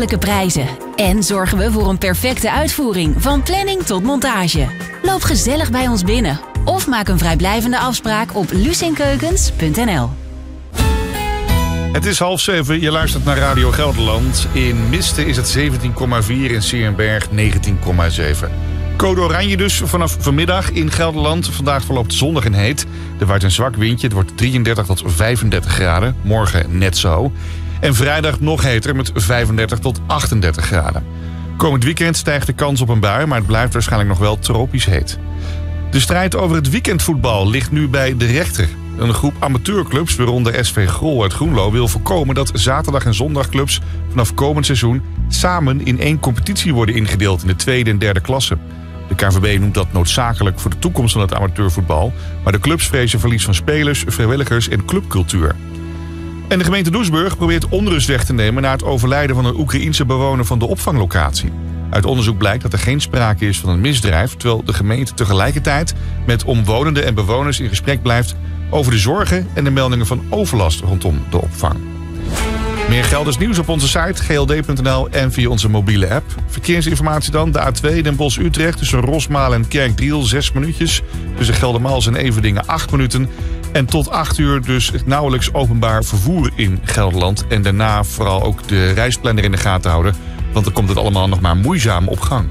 schappelijke prijzen. En zorgen we voor een perfecte uitvoering, van planning tot montage. Loop gezellig bij ons binnen of maak een vrijblijvende afspraak op lucinkeukens.nl. Het is 6:30, je luistert naar Radio Gelderland. In Miste is het 17,4, in Seerenberg 19,7. Code oranje dus vanaf vanmiddag in Gelderland. Vandaag verloopt zonnig en heet. Er waait een zwak windje, het wordt 33 tot 35 graden. Morgen net zo. En vrijdag nog heter met 35 tot 38 graden. Komend weekend stijgt de kans op een bui, maar het blijft waarschijnlijk nog wel tropisch heet. De strijd over het weekendvoetbal ligt nu bij de rechter. Een groep amateurclubs, waaronder SV Grol uit Groenlo, wil voorkomen dat zaterdag- en zondagclubs vanaf komend seizoen samen in één competitie worden ingedeeld in de tweede en derde klasse. De KNVB noemt dat noodzakelijk voor de toekomst van het amateurvoetbal, maar de clubs vrezen verlies van spelers, vrijwilligers en clubcultuur. En de gemeente Doesburg probeert onrust weg te nemen na het overlijden van een Oekraïense bewoner van de opvanglocatie. Uit onderzoek blijkt dat er geen sprake is van een misdrijf, terwijl de gemeente tegelijkertijd met omwonenden en bewoners in gesprek blijft over de zorgen en de meldingen van overlast rondom de opvang. Meer Gelders nieuws op onze site gld.nl en via onze mobiele app. Verkeersinformatie dan, de A2 Den Bosch-Utrecht tussen Rosmalen en Kerkdriel 6 minuutjes. Tussen Geldermals en Everdingen 8 minuten. En tot 8 uur dus nauwelijks openbaar vervoer in Gelderland. En daarna vooral ook de reisplanner in de gaten houden, want dan komt het allemaal nog maar moeizaam op gang.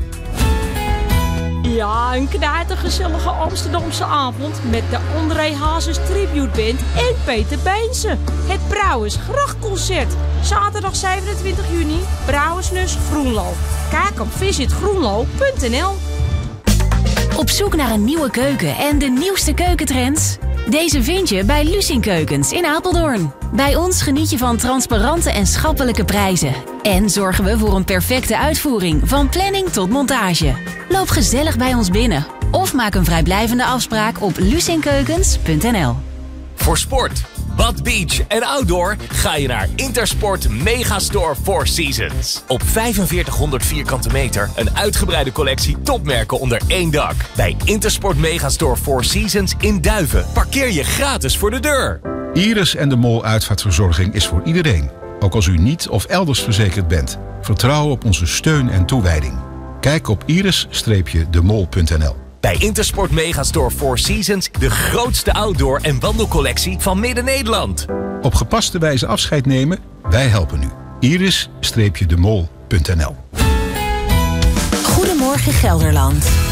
Ja, een knijtergezellige Amsterdamse avond met de André Hazes Tribute Band en Peter Beense. Het Brouwersgrachtconcert. Zaterdag 27 juni, Brouwerslus Groenlo. Kijk op visitgroenlo.nl. Op zoek naar een nieuwe keuken en de nieuwste keukentrends? Deze vind je bij Lucin Keukens in Apeldoorn. Bij ons geniet je van transparante en schappelijke prijzen. En zorgen we voor een perfecte uitvoering, van planning tot montage. Loop gezellig bij ons binnen of maak een vrijblijvende afspraak op lucinkeukens.nl. Voor sport, bad, beach en outdoor ga je naar Intersport Megastore Four Seasons. Op 4500 vierkante meter een uitgebreide collectie topmerken onder één dak. Bij Intersport Megastore Four Seasons in Duiven parkeer je gratis voor de deur. Iris en de Mol uitvaartverzorging is voor iedereen. Ook als u niet of elders verzekerd bent. Vertrouw op onze steun en toewijding. Kijk op iris-demol.nl. Bij Intersport Megastore Four Seasons de grootste outdoor- en wandelcollectie van Midden-Nederland. Op gepaste wijze afscheid nemen? Wij helpen u. iris-demol.nl. Goedemorgen Gelderland.